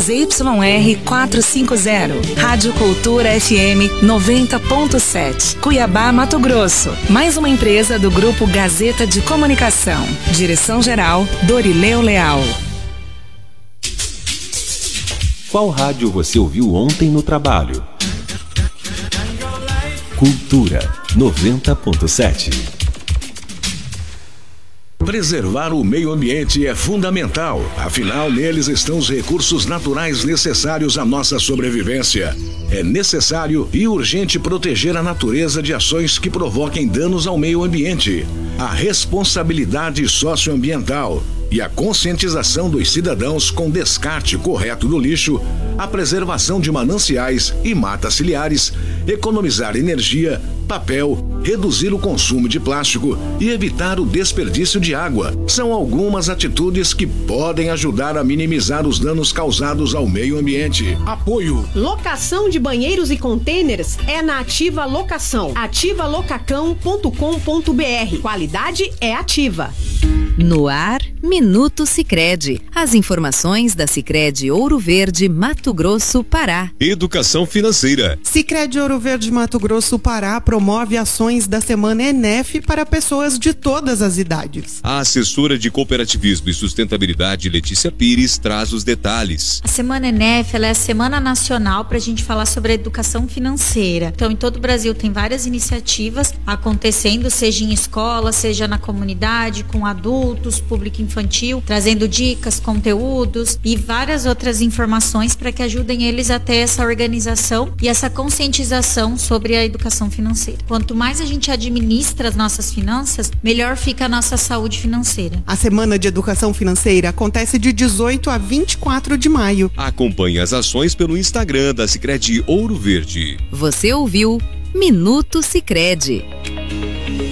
ZYR 450. Rádio Cultura FM 90.7. Cuiabá, Mato Grosso. Mais uma empresa do Grupo Gazeta de Comunicação. Direção-geral, Dorileu Leal. Qual rádio você ouviu ontem no trabalho? Cultura 90.7. Preservar o meio ambiente é fundamental, afinal neles estão os recursos naturais necessários à nossa sobrevivência. É necessário e urgente proteger a natureza de ações que provoquem danos ao meio ambiente. A responsabilidade socioambiental e a conscientização dos cidadãos com descarte correto do lixo, a preservação de mananciais e matas ciliares, economizar energia, papel, reduzir o consumo de plástico e evitar o desperdício de água. São algumas atitudes que podem ajudar a minimizar os danos causados ao meio ambiente. Apoio. Locação de banheiros e contêineres é na Ativa Locação. Ativalocacão.com.br. Qualidade é Ativa. No ar, Minuto Sicredi. As informações da Sicredi Ouro Verde, Mato Grosso, Pará. Educação financeira. Sicredi Ouro Verde, Mato Grosso, Pará promove ações da Semana ENEF para pessoas de todas as idades. A assessora de Cooperativismo e Sustentabilidade, Letícia Pires, traz os detalhes. A Semana ENEF, ela é a Semana Nacional para a gente falar sobre a educação financeira. Então, em todo o Brasil tem várias iniciativas acontecendo, seja em escola, seja na comunidade, com adultos, público infantil, trazendo dicas, conteúdos e várias outras informações para que ajudem eles a ter essa organização e essa conscientização sobre a educação financeira. Quanto mais a gente administra as nossas finanças, melhor fica a nossa saúde financeira. A Semana de Educação Financeira acontece de 18 a 24 de maio. Acompanhe as ações pelo Instagram da Sicredi Ouro Verde. Você ouviu Minuto Sicredi.